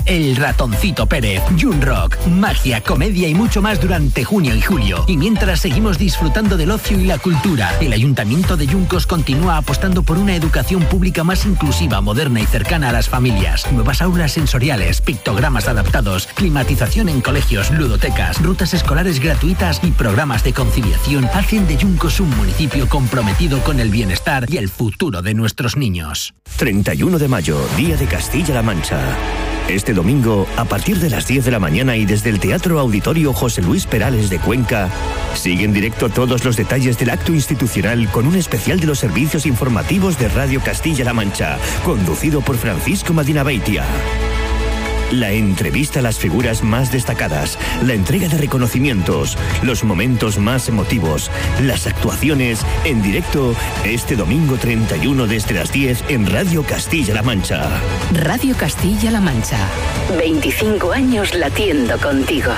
El Ratoncito Pérez, Jun Rock, magia, comedia y mucho más durante junio y julio. Y mientras seguimos disfrutando del ocio y la cultura, el Ayuntamiento de Yuncos continúa apostando por una educación pública más inclusiva, moderna y cercana a las familias. Nuevas aulas sensoriales, pictogramas adaptados, climatización en colegios, ludotecas, rutas escolares gratuitas y programas de conciliación hacen de Yuncos un municipio comprometido con el bienestar y el futuro de nuestros niños. 31 de mayo, Día de Castilla-La Mancha. Este domingo, a partir de las 10 de la mañana y desde el Teatro Auditorio José Luis Perales de Cuenca, sigue en directo todos los detalles del acto institucional con un especial de los servicios informativos de Radio Castilla-La Mancha, conducido por Francisco Madina Beitia. La entrevista a las figuras más destacadas, la entrega de reconocimientos, los momentos más emotivos, las actuaciones en directo este domingo 31 desde las 10 en Radio Castilla-La Mancha. Radio Castilla-La Mancha. 25 años latiendo contigo.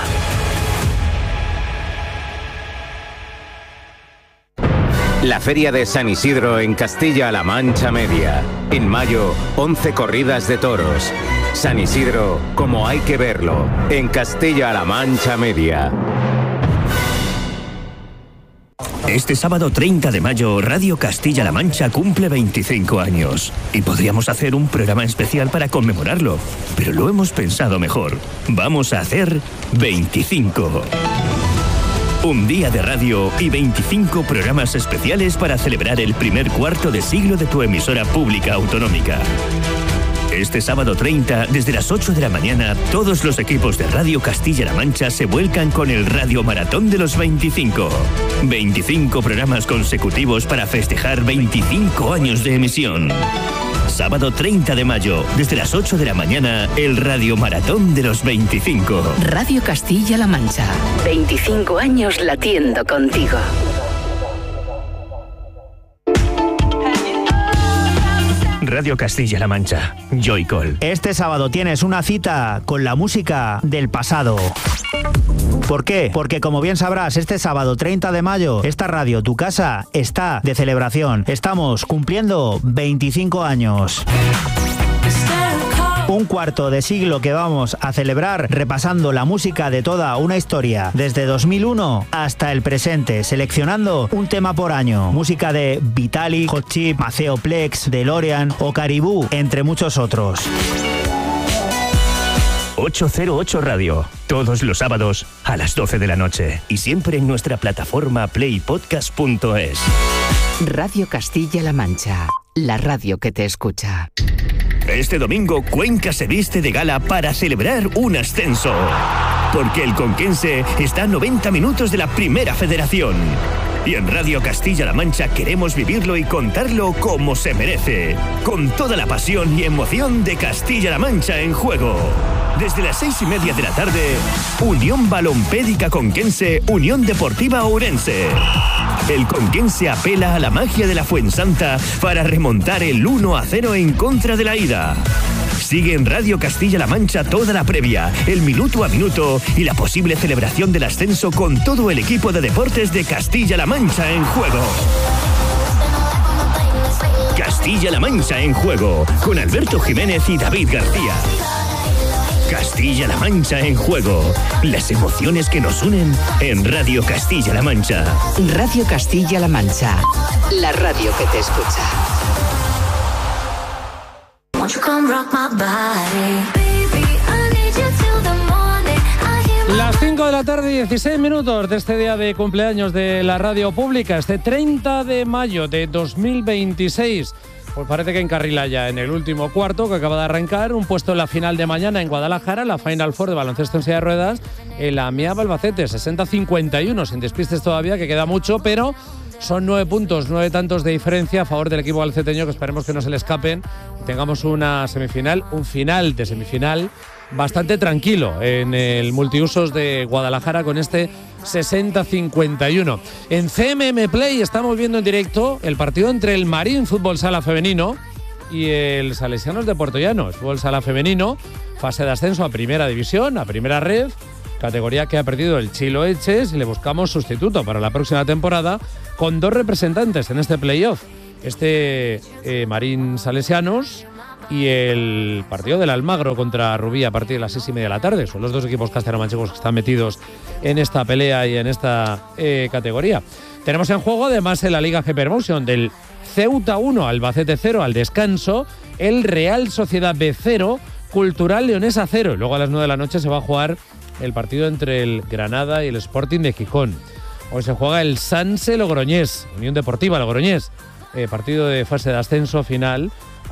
La Feria de San Isidro en Castilla-La Mancha Media. En mayo, 11 corridas de toros. San Isidro, como hay que verlo, en Castilla-La Mancha Media. Este sábado 30 de mayo, Radio Castilla-La Mancha cumple 25 años. Y podríamos hacer un programa especial para conmemorarlo. Pero lo hemos pensado mejor. Vamos a hacer 25. Un día de radio y 25 programas especiales para celebrar el primer cuarto de siglo de tu emisora pública autonómica. Este sábado 30, desde las 8 de la mañana, todos los equipos de Radio Castilla-La Mancha se vuelcan con el Radio Maratón de los 25. 25 programas consecutivos para festejar 25 años de emisión. Sábado 30 de mayo, desde las 8 de la mañana, el Radio Maratón de los 25. Radio Castilla-La Mancha. 25 años latiendo contigo. Radio Castilla-La Mancha, Joycall. Este sábado tienes una cita con la música del pasado. ¿Por qué? Porque como bien sabrás, este sábado 30 de mayo, esta radio, tu casa, está de celebración. Estamos cumpliendo 25 años. Un cuarto de siglo que vamos a celebrar repasando la música de toda una historia, desde 2001 hasta el presente, seleccionando un tema por año. Música de Vitalik, Hot Chip, Maceo Plex, DeLorean o Caribou, entre muchos otros. 808 Radio, todos los sábados a las 12 de la noche y siempre en nuestra plataforma playpodcast.es. Radio Castilla-La Mancha, la radio que te escucha. Este domingo Cuenca se viste de gala para celebrar un ascenso. Porque el conquense está a 90 minutos de la Primera Federación. Y en Radio Castilla-La Mancha queremos vivirlo y contarlo como se merece. Con toda la pasión y emoción de Castilla-La Mancha en juego. Desde las 6:30 de la tarde, Unión Balompédica Conquense, Unión Deportiva Ourense. El conquense apela a la magia de la Fuensanta para remontar el 1-0 en contra de la ida. Sigue en Radio Castilla-La Mancha toda la previa, el minuto a minuto y la posible celebración del ascenso con todo el equipo de deportes de Castilla-La Mancha en juego. Castilla-La Mancha en juego, con Alberto Jiménez y David García. Castilla-La Mancha en juego. Las emociones que nos unen en Radio Castilla-La Mancha. Radio Castilla-La Mancha, la radio que te escucha. Las 5 de la tarde y 16 minutos de este día de cumpleaños de la radio pública, este 30 de mayo de 2026. Pues parece que encarrila ya en el último cuarto que acaba de arrancar, un puesto en la final de mañana en Guadalajara, la Final Four de baloncesto en silla de ruedas, en la Miab Albacete, 60-51, sin despistes todavía, que queda mucho, pero son 9 puntos, 9 tantos de diferencia a favor del equipo albaceteño, que esperemos que no se le escapen y tengamos una semifinal, un final de semifinal bastante tranquilo en el multiusos de Guadalajara con este 60-51. En CMM Play estamos viendo en directo el partido entre el Marín Fútbol Sala Femenino y el Salesianos de Puerto Llano, Fútbol Sala Femenino, fase de ascenso a Primera División, a Primera Red, categoría que ha perdido el Chilo Eches y le buscamos sustituto para la próxima temporada con 2 representantes en este playoff, Marín Salesianos y el partido del Almagro contra Rubí a partir de las 6:30 de la tarde. Son los dos equipos castellanomanchegos que están metidos en esta pelea y en esta categoría. Tenemos en juego, además, en la Liga GP Promotion, del Ceuta 1, Albacete 0 al descanso, el Real Sociedad B 0, Cultural Leonesa 0. Luego a las 9 de la noche se va a jugar el partido entre el Granada y el Sporting de Gijón. Hoy se juega el Sanse Logroñés, Unión Deportiva Logroñés, partido de fase de ascenso final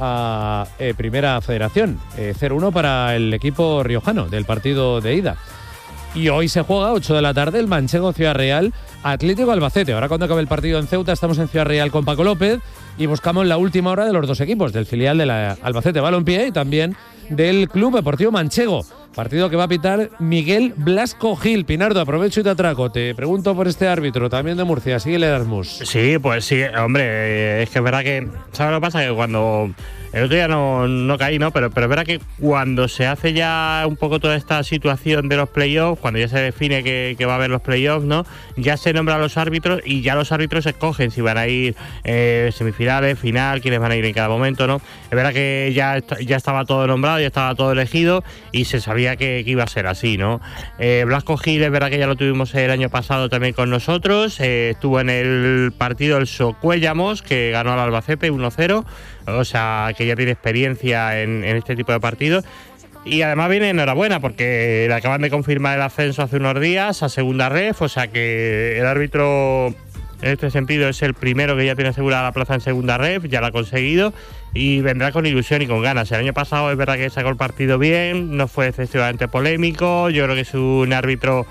a Primera Federación, 0-1 para el equipo riojano del partido de ida. Y hoy se juega, 8 de la tarde, el manchego Ciudad Real Atlético Albacete. Ahora, cuando acabe el partido en Ceuta, estamos en Ciudad Real con Paco López y buscamos la última hora de los dos equipos, del filial de la Albacete Balompié y también del Club Deportivo Manchego. Partido que va a pitar Miguel Blasco Gil. Pinardo, aprovecho y te atraco. Te pregunto por este árbitro, también de Murcia. Sigue el Erasmus. Sí, pues sí, hombre, es que es verdad que, ¿sabes lo que pasa? Que cuando el otro día no caí, ¿no? Pero es verdad que cuando se hace ya un poco toda esta situación de los playoffs, cuando ya se define que va a haber los playoffs, ¿no? Ya se nombran los árbitros y ya los árbitros escogen si van a ir semifinales, final, quiénes van a ir en cada momento, ¿no? Es verdad que ya estaba todo nombrado, ya estaba todo elegido y se sabía que iba a ser así, ¿no? Blasco Gil, es verdad que ya lo tuvimos el año pasado también con nosotros, estuvo en el partido el Socuéllamos, que ganó al Albacete 1-0, o sea, que ya tiene experiencia en este tipo de partidos. Y además viene enhorabuena porque le acaban de confirmar el ascenso hace unos días a segunda ref, o sea que el árbitro en este sentido es el primero que ya tiene asegurada la plaza en segunda ref, ya la ha conseguido y vendrá con ilusión y con ganas. El año pasado es verdad que sacó el partido bien, no fue excesivamente polémico, yo creo que es un árbitro...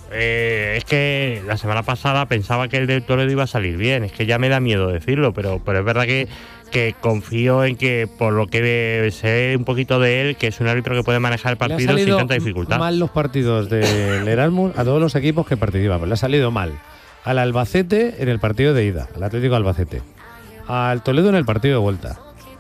es que la semana pasada pensaba que el del Toledo iba a salir bien, es que ya me da miedo decirlo, pero es verdad que confío en que, por lo que sé un poquito de él, que es un árbitro que puede manejar el partido sin tanta dificultad. Mal los partidos del Erasmus a todos los equipos que participan, le ha salido mal. Al Albacete en el partido de ida, al Atlético Albacete, al Toledo en el partido de vuelta,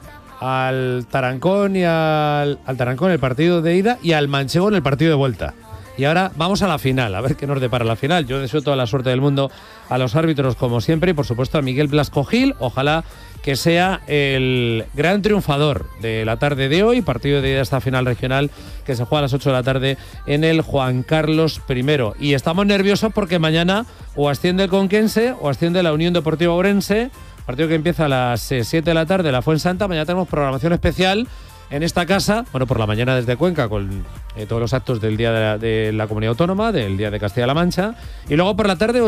al Tarancón y al Tarancón en el partido de ida y al Manchego en el partido de vuelta. Y ahora vamos a la final, a ver qué nos depara la final. Yo deseo toda la suerte del mundo a los árbitros, como siempre, y por supuesto a Miguel Blasco Gil. Ojalá que sea el gran triunfador de la tarde de hoy, partido de ida a esta final regional que se juega a las 8 de la tarde en el Juan Carlos I. Y estamos nerviosos porque mañana o asciende el Conquense o asciende la Unión Deportiva Ourense, partido que empieza a las 7 de la tarde, la Fuensanta. Mañana tenemos programación especial en esta casa, bueno, por la mañana desde Cuenca con todos los actos del Día de la Comunidad Autónoma, del Día de Castilla-La Mancha, y luego por la tarde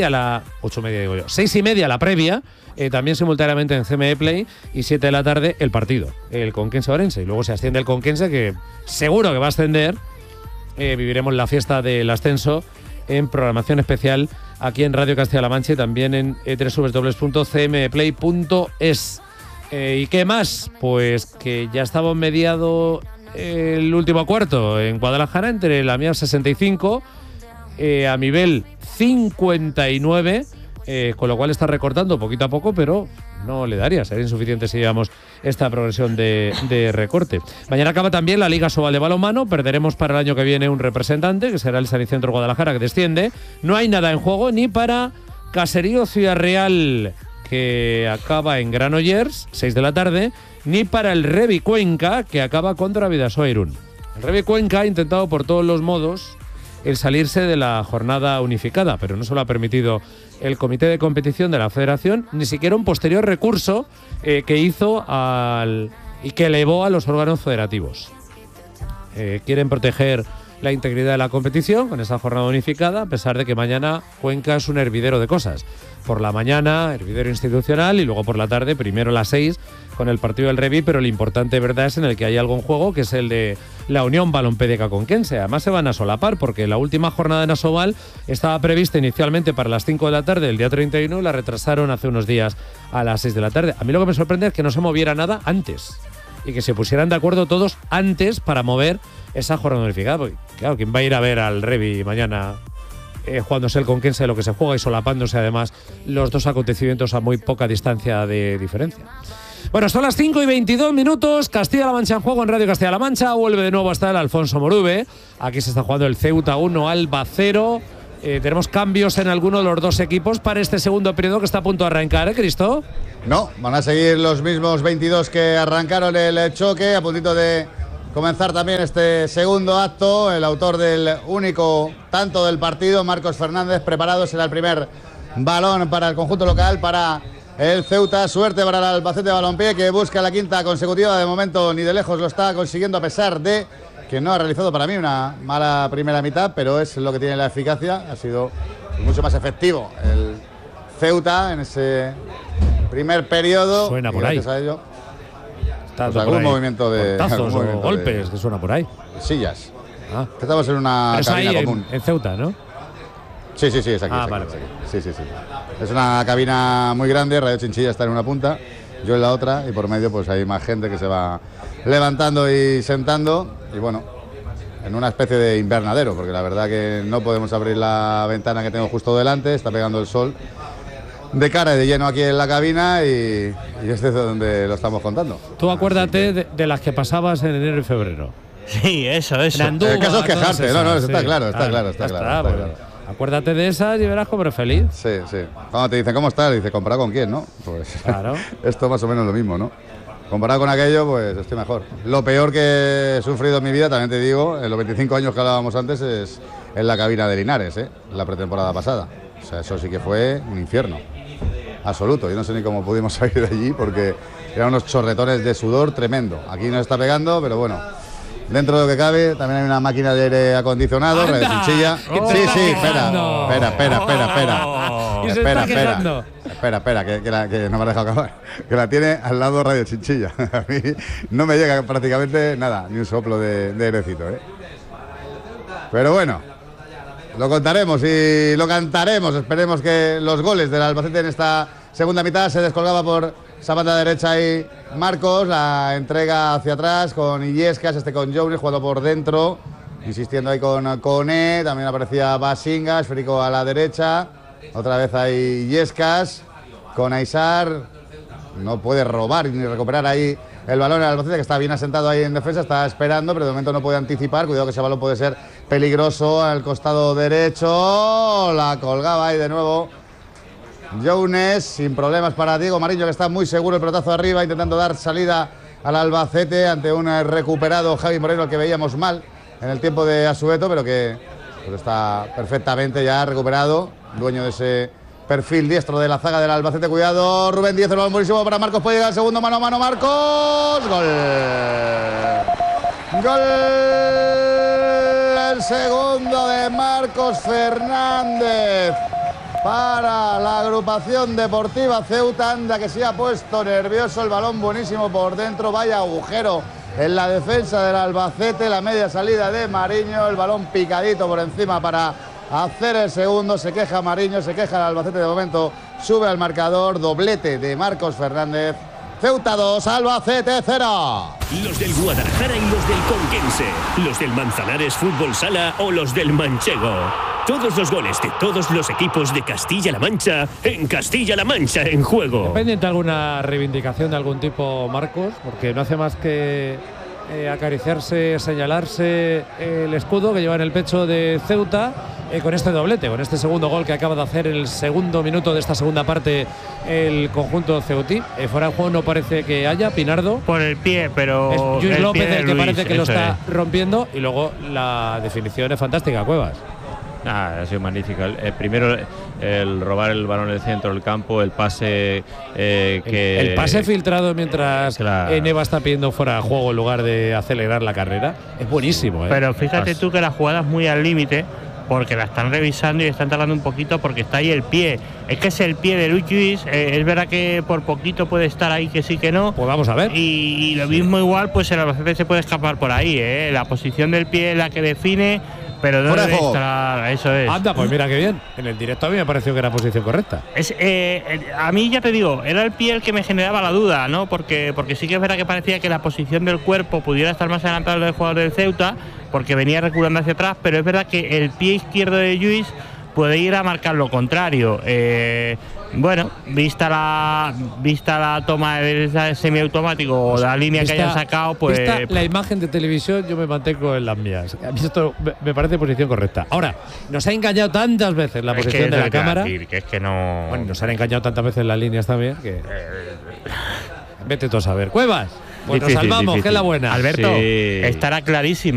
6:30 la previa, también simultáneamente en CME Play, y 7 de la tarde el partido, el Conquense Ourense, y luego se asciende el Conquense, que seguro que va a ascender. Viviremos la fiesta del ascenso en programación especial aquí en Radio Castilla-La Mancha y también en www.cmeplay.es. ¿Y qué más? Pues que ya estaba mediado el último cuarto en Guadalajara entre la Mier 65, a nivel 59, con lo cual está recortando poquito a poco, pero no le daría, sería insuficiente si llevamos esta progresión de recorte. Mañana acaba también la Liga Sobal de Balonmano, perderemos para el año que viene un representante, que será el Sanicentro Guadalajara, que desciende. No hay nada en juego ni para Caserío Ciudad Real, que acaba en Granollers, 6 de la tarde, ni para el Revi Cuenca, que acaba contra Vidasoa Irún. El Revi Cuenca ha intentado por todos los modos el salirse de la jornada unificada, pero no se lo ha permitido el comité de competición de la federación, ni siquiera un posterior recurso que hizo y que elevó a los órganos federativos. Quieren proteger la integridad de la competición con esa jornada unificada, a pesar de que mañana Cuenca es un hervidero de cosas. Por la mañana, hervidero institucional, y luego por la tarde, primero a las 6, con el partido del Revi, pero lo importante, verdad, es en el que hay algo en juego, que es el de la Unión Balompédica Conquense. Además se van a solapar, porque la última jornada en Asobal estaba prevista inicialmente para las 5 de la tarde del día 31 y la retrasaron hace unos días a las 6 de la tarde. A mí lo que me sorprende es que no se moviera nada antes y que se pusieran de acuerdo todos antes para mover esa jornada unificada, porque claro, ¿quién va a ir a ver al Revi mañana jugándose el Conquense, lo que se juega, y solapándose además los dos acontecimientos a muy poca distancia de diferencia? Bueno, son las 5:22, Castilla-La Mancha en juego en Radio Castilla-La Mancha. Vuelve de nuevo hasta el Alfonso Morube. Aquí se está jugando el Ceuta 1, Alba 0. tenemos cambios en alguno de los dos equipos para este segundo periodo que está a punto de arrancar, ¿eh, Cristo? No, van a seguir los mismos 22 que arrancaron el choque, a puntito de comenzar también este segundo acto. El autor del único tanto del partido, Marcos Fernández, preparado, será el primer balón para el conjunto local, para el Ceuta. Suerte para el Albacete Balompié, que busca la quinta consecutiva. De momento ni de lejos lo está consiguiendo, a pesar de que no ha realizado para mí una mala primera mitad, pero es lo que tiene la eficacia. Ha sido mucho más efectivo el Ceuta en ese primer periodo. Suena por ahí. Gracias a ello, Está pues algún movimiento de portazos algún o golpes que suena por ahí. Sillas. Ah. Estamos en una Pero es cabina ahí común. en Ceuta, ¿no? Sí, es aquí. Ah, es aquí, vale, es aquí. Sí. Es una cabina muy grande. Radio Chinchilla está en una punta, yo en la otra, y por medio pues hay más gente que se va levantando y sentando. Y bueno, en una especie de invernadero, porque la verdad que no podemos abrir la ventana que tengo justo delante. Está pegando el sol de cara y de lleno aquí en la cabina, y es desde donde lo estamos contando. Tú acuérdate de las que pasabas en enero y febrero. Sí, eso. Andújar, El caso es quejarse, todas esas, está sí. claro. Pues, acuérdate de esas y verás cómo eres feliz. Sí. Cuando te dicen, ¿cómo estás? Dice, ¿comparado con quién, no? Pues Claro. esto más o menos lo mismo, ¿no? Comparado con aquello, pues estoy mejor. Lo peor que he sufrido en mi vida, también te digo, en los 25 años que hablábamos antes, es en la cabina de Linares, la pretemporada pasada. O sea, eso sí que fue un infierno absoluto. Yo no sé ni cómo pudimos salir de allí, porque eran unos chorretones de sudor tremendo. Aquí nos está pegando, pero bueno, dentro de lo que cabe, también hay una máquina de aire acondicionado, Radio Chinchilla. Sí, espera. Y se está quejando. Espera, que no me ha dejado acabar. Que la tiene al lado Radio Chinchilla. A mí no me llega prácticamente nada, ni un soplo de airecito, Pero bueno, lo contaremos y lo cantaremos. Esperemos que los goles del Albacete en esta segunda mitad. Se descolgaba por esa banda derecha ahí Marcos, la entrega hacia atrás con Illescas, con Jones jugando por dentro, insistiendo ahí con Cone. También aparecía Basinga, esférico a la derecha. Otra vez hay Illescas con Aisar. No puede robar ni recuperar ahí el balón. El Albacete, que está bien asentado ahí en defensa, está esperando, pero de momento no puede anticipar. Cuidado que ese balón puede ser peligroso al costado derecho. La colgaba ahí de nuevo Jones, sin problemas para Diego Mariño, que está muy seguro, el pelotazo arriba, intentando dar salida al Albacete ante un recuperado Javi Moreno, que veíamos mal en el tiempo de Asueto, pero que pues está perfectamente ya recuperado, dueño de ese perfil diestro de la zaga del Albacete. Cuidado, Rubén Díez, el balón buenísimo para Marcos, puede llegar el segundo, mano a mano, Marcos, gol. El segundo de Marcos Fernández para la agrupación deportiva Ceuta. Anda que se ha puesto nervioso, el balón buenísimo por dentro, vaya agujero en la defensa del Albacete, la media salida de Mariño, el balón picadito por encima para hacer el segundo. Se queja Mariño, se queja el Albacete, de momento sube al marcador, doblete de Marcos Fernández. Ceuta 2, Albacete 0. Los del Guadalajara y los del Conquense, los del Manzanares Fútbol Sala o los del Manchego. Todos los goles de todos los equipos de Castilla-La Mancha en Castilla-La Mancha en juego. ¿Pendiente alguna reivindicación de algún tipo, Marcos? Porque no hace más que acariciarse, señalarse el escudo que lleva en el pecho de Ceuta con este doblete, con este segundo gol que acaba de hacer en el segundo minuto de esta segunda parte el conjunto ceutí. Fuera de juego no parece que haya, Pinardo. Por el pie, pero es Luis López el que Luis, parece que lo está es rompiendo, y luego la definición es fantástica, Cuevas. Ha sido magnífico. Primero el robar el balón en el centro del campo, el pase el pase filtrado mientras claro. Neva está pidiendo fuera de juego en lugar de acelerar la carrera. Es buenísimo. Pero fíjate tú que la jugada es muy al límite, porque la están revisando y están tardando un poquito porque está ahí el pie. Es que es el pie de Luis. Es verdad que por poquito puede estar ahí, que sí que no. Pues vamos a ver. Y lo mismo igual, pues el Albacete se puede escapar por ahí. La posición del pie es la que define. Pero no debe estar, eso es. Anda, pues mira qué bien. En el directo a mí me pareció que era posición correcta. A mí ya te digo, era el pie el que me generaba la duda, ¿no? Porque sí que es verdad que parecía que la posición del cuerpo pudiera estar más adelantado del jugador del Ceuta, porque venía reculando hacia atrás, pero es verdad que el pie izquierdo de Lluís puede ir a marcar lo contrario. Bueno, vista la toma de semiautomático o la línea que hayan sacado, pues... Vista la imagen de televisión, yo me mantengo en las mías. A mí esto me parece posición correcta. Ahora, nos ha engañado tantas veces la posición de la cámara. Que es que no... Bueno, nos han engañado tantas veces las líneas también que... Vete tú a saber. Cuevas, pues nos salvamos, que es la buena. Alberto, estará clarísima.